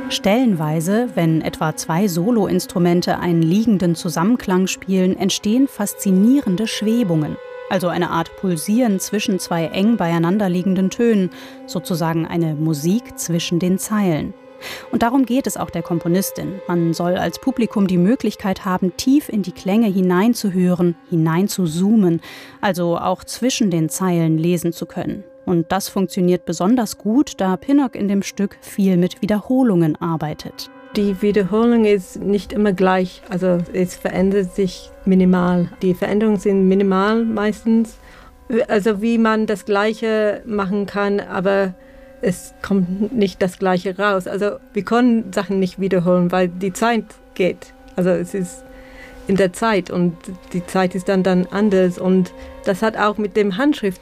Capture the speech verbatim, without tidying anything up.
Stellenweise, wenn etwa zwei Soloinstrumente einen liegenden Zusammenklang spielen, entstehen faszinierende Schwebungen. Also eine Art Pulsieren zwischen zwei eng beieinander liegenden Tönen, sozusagen eine Musik zwischen den Zeilen. Und darum geht es auch der Komponistin. Man soll als Publikum die Möglichkeit haben, tief in die Klänge hineinzuhören, hineinzuzoomen, also auch zwischen den Zeilen lesen zu können. Und das funktioniert besonders gut, da Pinnock in dem Stück viel mit Wiederholungen arbeitet. Die Wiederholung ist nicht immer gleich, also es verändert sich minimal. Die Veränderungen sind minimal meistens, also wie man das Gleiche machen kann, aber es kommt nicht das Gleiche raus. Also wir können Sachen nicht wiederholen, weil die Zeit geht. Also es ist in der Zeit und die Zeit ist dann, dann anders und das hat auch mit dem Handschrift